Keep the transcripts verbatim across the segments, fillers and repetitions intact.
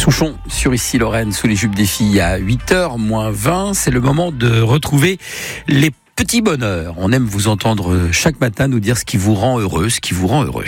Souchon sur Ici Lorraine, sous les jupes des filles à huit heures moins vingt. C'est le moment de retrouver les petits bonheurs. On aime vous entendre chaque matin nous dire ce qui vous rend heureux, ce qui vous rend heureux.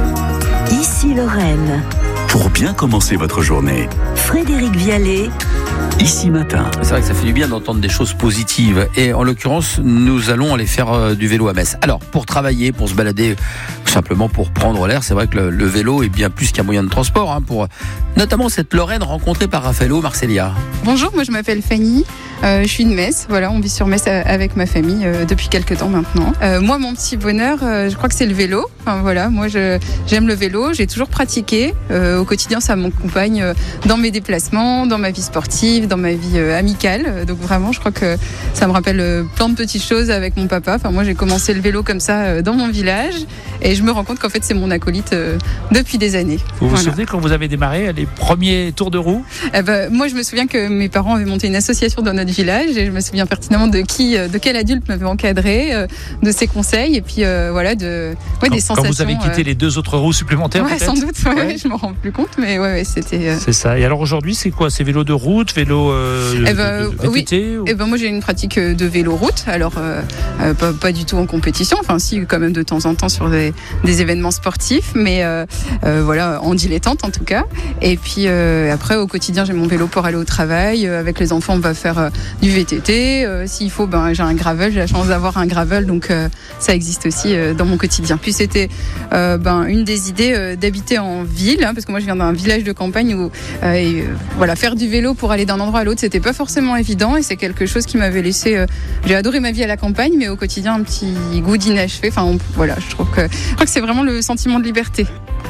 Ici Lorraine. Pour bien commencer votre journée. Frédéric Vialet. Ici Matin. C'est vrai que ça fait du bien d'entendre des choses positives. Et en l'occurrence, nous allons aller faire euh, du vélo à Metz. Alors, pour travailler, pour se balader, ou simplement pour prendre l'air, c'est vrai que le, le vélo est bien plus qu'un moyen de transport. Hein, pour notamment cette Lorraine rencontrée par Raffaello Marcellia. Bonjour, moi je m'appelle Fanny. Euh, je suis de Metz, voilà, on vit sur Metz avec ma famille euh, depuis quelques temps maintenant. Euh, moi, mon petit bonheur, euh, je crois que c'est le vélo. Enfin, voilà, moi, je, j'aime le vélo, j'ai toujours pratiqué. Euh, au quotidien, ça m'accompagne euh, dans mes déplacements, dans ma vie sportive, dans ma vie euh, amicale. Euh, donc vraiment, je crois que ça me rappelle euh, plein de petites choses avec mon papa. Enfin, moi, j'ai commencé le vélo comme ça euh, dans mon village, et je me rends compte qu'en fait, c'est mon acolyte euh, depuis des années. Vous vous voilà. souvenez quand vous avez démarré les premiers tours de roue? Eh ben, moi, je me souviens que mes parents avaient monté une association dans notre village, et je me souviens pertinemment de qui, de quel adulte m'avait encadré, euh, de ses conseils, et puis euh, voilà, de ouais, quand, des sensations. Quand vous avez quitté euh... les deux autres roues supplémentaires, ouais, peut-être sans doute, ouais, ouais. Ouais, je m'en rends plus compte, mais ouais, ouais c'était. Euh... C'est ça. Et alors aujourd'hui, c'est quoi? C'est vélo de route, vélo euh, eh ben, de, de V T T oui. ou... Eh ben moi, j'ai une pratique de vélo route. Alors euh, euh, pas, pas du tout en compétition, enfin si, quand même de temps en temps sur des, des événements sportifs, mais euh, euh, voilà, en dilettante en tout cas. Et puis euh, après, au quotidien, j'ai mon vélo pour aller au travail. Euh, avec les enfants, on va faire euh, du V T T. Euh, S'il faut, ben, j'ai un gravel, j'ai la chance d'avoir un gravel, donc euh, ça existe aussi euh, dans mon quotidien. Puis c'était euh, ben, une des idées euh, d'habiter en ville, hein, parce que moi je viens d'un village de campagne où euh, et, euh, voilà, faire du vélo pour aller d'un endroit à l'autre, c'était pas forcément évident, et c'est quelque chose qui m'avait laissé. Euh, j'ai adoré ma vie à la campagne, mais au quotidien un petit goût d'inachevé. Enfin on, voilà, je trouve que je crois que c'est vraiment le sentiment de liberté.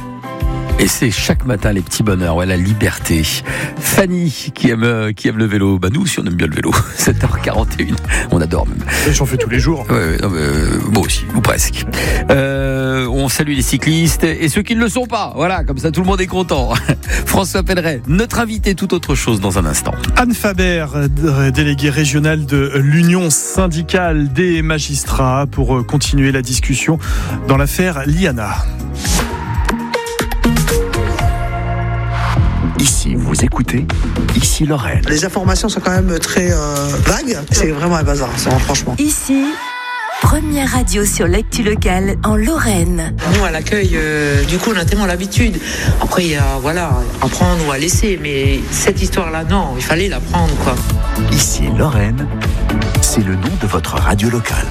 Et c'est chaque matin les petits bonheurs, ouais, la liberté. Fanny qui aime, qui aime le vélo. Bah nous aussi on aime bien le vélo. sept heures quarante et une, on adore même. Et j'en fais tous les jours. Ouais, ouais, euh, moi aussi, ou presque. Euh, on salue les cyclistes et ceux qui ne le sont pas. Voilà, comme ça tout le monde est content. François Pelleret, notre invité, tout autre chose dans un instant. Anne Faber, déléguée régionale de l'Union syndicale des magistrats, pour continuer la discussion dans l'affaire Liana. Ici, vous écoutez Ici Lorraine. Les informations sont quand même très euh, vagues. C'est vraiment un bazar, ça, franchement. Ici, première radio sur l'actu locale en Lorraine. Nous, à l'accueil, euh, du coup, on a tellement l'habitude. Après, il y a, voilà, à prendre ou à laisser. Mais cette histoire-là, non, il fallait la prendre, quoi. Ici Lorraine, c'est le nom de votre radio locale.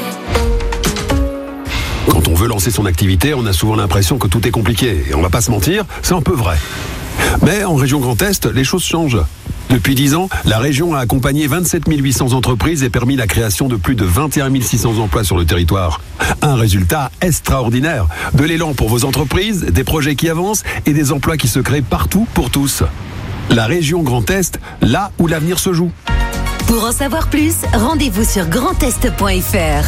Quand on veut lancer son activité, on a souvent l'impression que tout est compliqué. Et on va pas se mentir, c'est un peu vrai. Mais en région Grand Est, les choses changent. Depuis dix ans, la région a accompagné vingt-sept mille huit cents entreprises et permis la création de plus de vingt et un mille six cents emplois sur le territoire. Un résultat extraordinaire. De l'élan pour vos entreprises, des projets qui avancent et des emplois qui se créent partout pour tous. La région Grand Est, là où l'avenir se joue. Pour en savoir plus, rendez-vous sur grand est point f r.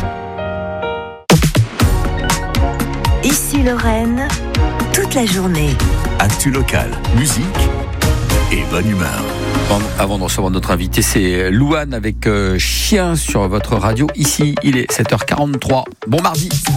Ici Lorraine, toute la journée. Actu locale, musique et bonne humeur. Avant de recevoir notre invité, c'est Louane avec euh, Chien sur votre radio. Ici, il est sept heures quarante-trois. Bon mardi.